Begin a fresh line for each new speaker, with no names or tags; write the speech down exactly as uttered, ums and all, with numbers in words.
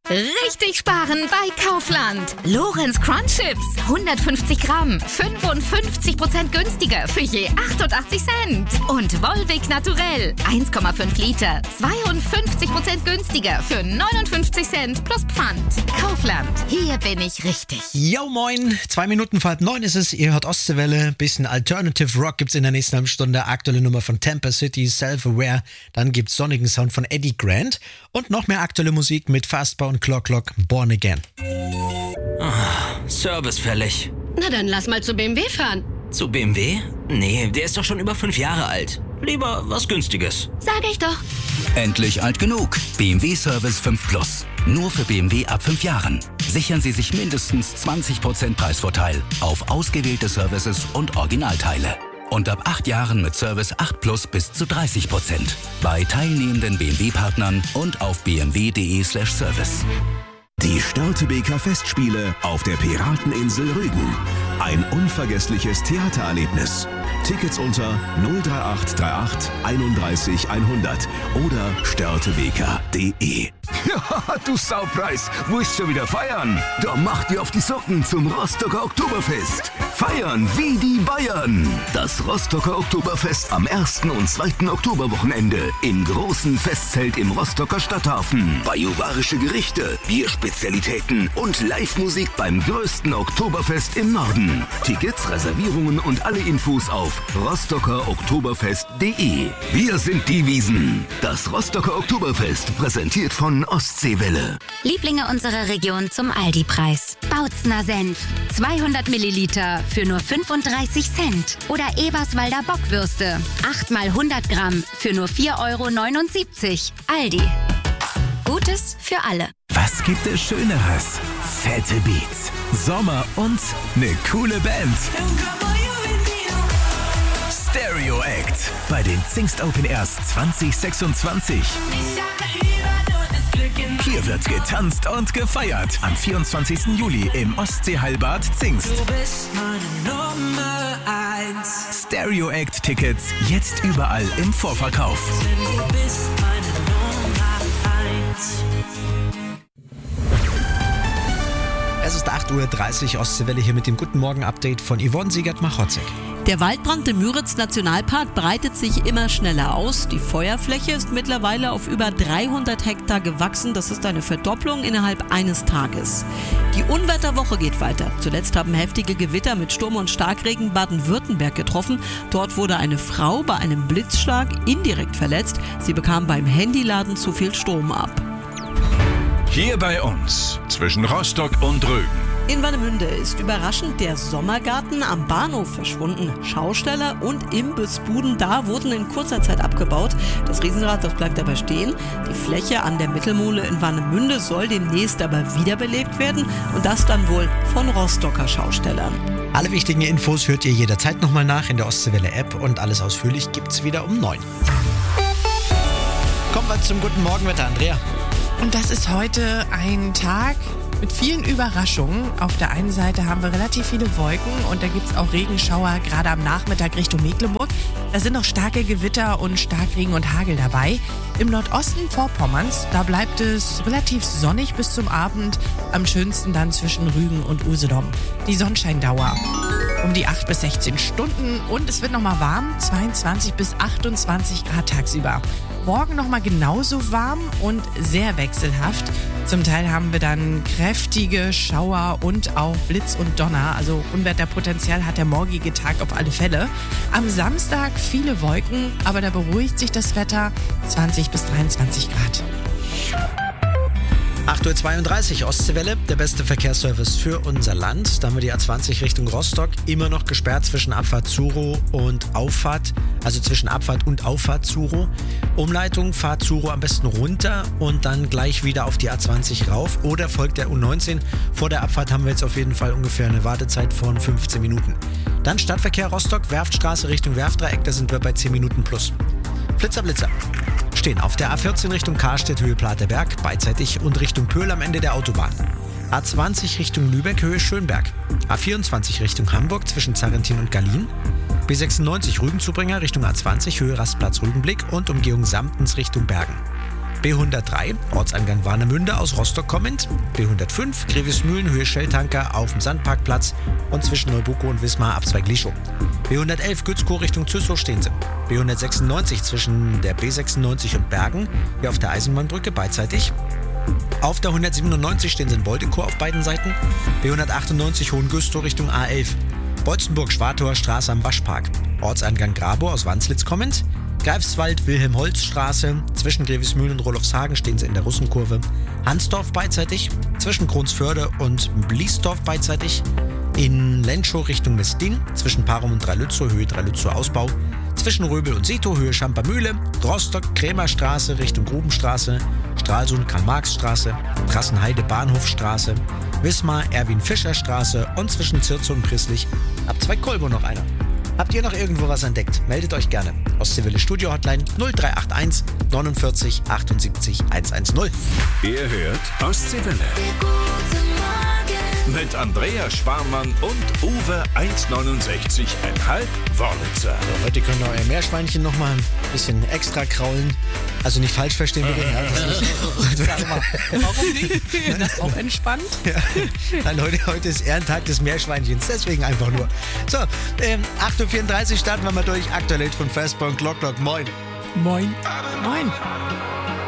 Richtig sparen bei Kaufland. Lorenz Crunch Chips, hundertfünfzig Gramm, fünfundfünfzig Prozent günstiger für je achtundachtzig Cent. Und Volvic Naturell, eins Komma fünf Liter, zweiundfünfzig Prozent günstiger für neunundfünfzig Cent plus Pfand. Kaufland, hier bin ich richtig.
Jo moin, zwei Minuten vor halb neun ist es, ihr hört Ostseewelle, bisschen Alternative Rock gibt's in der nächsten halben Stunde, aktuelle Nummer von Tampa City, Self-Aware, dann gibt's sonnigen Sound von Eddie Grant und noch mehr aktuelle Musik mit Fastbar und Clock Clock, Born Again.
Oh, Service fällig.
Na dann lass mal zu B M W fahren.
Zu B M W? Nee, der ist doch schon über fünf Jahre alt. Lieber was Günstiges.
Sag ich doch.
Endlich alt genug. B M W Service fünf Plus. Nur für B M W ab fünf Jahren. Sichern Sie sich mindestens zwanzig Prozent Preisvorteil auf ausgewählte Services und Originalteile. Und ab acht Jahren mit Service acht Plus bis zu dreißig Prozent. Bei teilnehmenden B M W-Partnern und auf b m w punkt d e slash service.
Die Störtebeker Festspiele auf der Pirateninsel Rügen. Ein unvergessliches Theatererlebnis. Tickets unter null drei acht drei acht einunddreißig hundert oder störtebeker punkt d e.
Ja, du Saupreis, willst schon wieder feiern? Da mach dir auf die Socken zum Rostocker Oktoberfest. Feiern wie die Bayern. Das Rostocker Oktoberfest am ersten und zweiten Oktoberwochenende im großen Festzelt im Rostocker Stadthafen. Bajuwarische Gerichte, Bierspezialitäten und Live-Musik beim größten Oktoberfest im Norden. Tickets, Reservierungen und alle Infos auf rostocker oktoberfest punkt d e. Wir sind die Wiesen. Das Rostocker Oktoberfest präsentiert von Ostseewelle.
Lieblinge unserer Region zum Aldi-Preis. Bautzner Senf. zweihundert Milliliter für nur fünfunddreißig Cent. Oder Eberswalder Bockwürste. acht mal hundert Gramm für nur vier Euro neunundsiebzig. Aldi. Gutes für alle.
Was gibt es Schöneres? Fette Beats, Sommer und eine coole Band. Stereo Act bei den Zingst Open Airs zwanzig sechsundzwanzig. Hier wird getanzt und gefeiert. Am vierundzwanzigsten Juli im Ostseeheilbad Zingst. Stereo Act Tickets jetzt überall im Vorverkauf.
Es ist acht Uhr dreißig, Ostseewelle hier mit dem Guten Morgen-Update von Yvonne Siegert-Machotzek.
Der Waldbrand im Müritz-Nationalpark breitet sich immer schneller aus. Die Feuerfläche ist mittlerweile auf über dreihundert Hektar gewachsen. Das ist eine Verdopplung innerhalb eines Tages. Die Unwetterwoche geht weiter. Zuletzt haben heftige Gewitter mit Sturm und Starkregen Baden-Württemberg getroffen. Dort wurde eine Frau bei einem Blitzschlag indirekt verletzt. Sie bekam beim Handyladen zu viel Strom ab.
Hier bei uns, zwischen Rostock und Rügen.
In Warnemünde ist überraschend der Sommergarten am Bahnhof verschwunden. Schausteller und Imbissbuden da wurden in kurzer Zeit abgebaut. Das Riesenrad, das bleibt aber stehen. Die Fläche an der Mittelmühle in Warnemünde soll demnächst aber wiederbelebt werden. Und das dann wohl von Rostocker Schaustellern.
Alle wichtigen Infos hört ihr jederzeit nochmal nach in der Ostseewelle-App und alles ausführlich gibt's wieder um neun. Kommen wir zum Guten Morgenwetter, Andrea.
Und das ist heute ein Tag mit vielen Überraschungen. Auf der einen Seite haben wir relativ viele Wolken und da gibt es auch Regenschauer, gerade am Nachmittag Richtung Mecklenburg. Da sind noch starke Gewitter und Starkregen und Hagel dabei. Im Nordosten Vorpommerns, da bleibt es relativ sonnig bis zum Abend. Am schönsten dann zwischen Rügen und Usedom. Die Sonnenscheindauer um die acht bis sechzehn Stunden und es wird nochmal warm, zweiundzwanzig bis achtundzwanzig Grad tagsüber. Morgen nochmal genauso warm und sehr wechselhaft. Zum Teil haben wir dann kräftige Schauer und auch Blitz und Donner. Also Unwetterpotenzial hat der morgige Tag auf alle Fälle. Am Samstag viele Wolken, aber da beruhigt sich das Wetter. zwanzig bis dreiundzwanzig Grad.
acht Uhr zweiunddreißig, Ostseewelle, der beste Verkehrsservice für unser Land. Da haben wir die A zwanzig Richtung Rostock, immer noch gesperrt zwischen Abfahrt Zuro und Auffahrt, also zwischen Abfahrt und Auffahrt Zuro. Umleitung, Fahrt Zuro am besten runter und dann gleich wieder auf die A zwanzig rauf oder folgt der U neunzehn. Vor der Abfahrt haben wir jetzt auf jeden Fall ungefähr eine Wartezeit von fünfzehn Minuten. Dann Stadtverkehr Rostock, Werftstraße Richtung Werftdreieck, da sind wir bei zehn Minuten plus. Flitzer, Blitzer. Stehen auf der A vierzehn Richtung Karstedt, Höhe Platerberg, beidseitig und Richtung Pöhl am Ende der Autobahn. A zwanzig Richtung Lübeck, Höhe Schönberg. A vierundzwanzig Richtung Hamburg zwischen Zarrentin und Gallien. B sechsundneunzig Rügenzubringer Richtung A zwanzig, Höhe Rastplatz Rügenblick und Umgehung Samtens Richtung Bergen. B hundertdrei, Ortseingang Warnemünde aus Rostock kommend. B hundertfünf, Grevesmühlen, Höhe Shelltanker auf dem Sandparkplatz und zwischen Neubuko und Wismar Abzweig Lischow. B hundertelf, Gützkow Richtung Züssow stehen sie. B hundertsechsundneunzig zwischen der B sechsundneunzig und Bergen, hier auf der Eisenbahnbrücke beidseitig. Auf der hundertsiebenundneunzig stehen sie in Boldekow auf beiden Seiten. B hundertachtundneunzig Hohengüstrow Richtung A elf. Beutzenburg-Schwartauer Straße am Waschpark. Ortseingang Grabow aus Wanslitz kommend. Greifswald, Wilhelm-Holz-Straße. Zwischen Grevesmühlen und Rolofshagen stehen sie in der Russenkurve. Hansdorf beidseitig. Zwischen Kronsförde und Bliesdorf beidseitig. In Lenschow Richtung Mesding. Zwischen Parum und Dreilützow, Höhe Dreilützow Ausbau. Zwischen Röbel und Setow, Höhe Schampermühle. Rostock, Krämerstraße Richtung Grubenstraße. Stralsund, Karl-Marx-Straße. Trassenheide, Bahnhofstraße. Wismar, Erwin-Fischer-Straße. Und zwischen Zirzow und Prisslich ab Zweigkolbo noch einer. Habt ihr noch irgendwo was entdeckt? Meldet euch gerne. Ostseewelle Studio Hotline null drei acht eins neunundvierzig achtundsiebzig hundertzehn.
Ihr hört Ostseewelle. Mit Andrea Sparmann und Uwe eins neunundsechzig Komma fünf Wörlitzer.
So, heute könnt ihr euer Meerschweinchen noch mal ein bisschen extra kraulen. Also nicht falsch verstehen bitte. Ja,
Sag mal, warum nicht? Das ist auch entspannt.
Ja. Nein, heute, heute ist Ehrentag des Meerschweinchens, deswegen einfach nur. So, ähm, acht Uhr vierunddreißig starten wir mal durch. Aktuell von Fastbone Glock Glock. Moin.
Moin. Moin.